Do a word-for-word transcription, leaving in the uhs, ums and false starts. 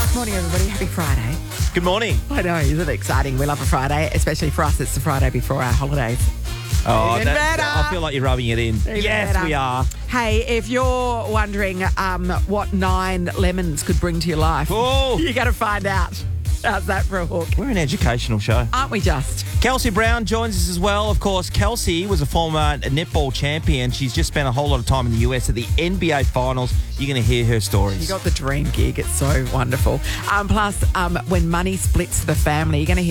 Morning, everybody. Happy Friday. Good morning. I know, isn't it exciting? We love a Friday, especially for us. It's the Friday before our holidays. Oh, Even that, better. I feel like you're rubbing it in. Even yes, better. we are. Hey, if you're wondering um, what nine lemons could bring to your life, Oh. you got to find out. How's that for a hook? We're an educational show. Aren't we just? Kelsey Brown joins us as well. Of course, Kelsey was a former netball champion. She's just spent a whole lot of time in the U S at the N B A Finals. You're going to hear her stories. You got the dream gig. It's so wonderful. Um, plus, um, when money splits the family, you're going to hear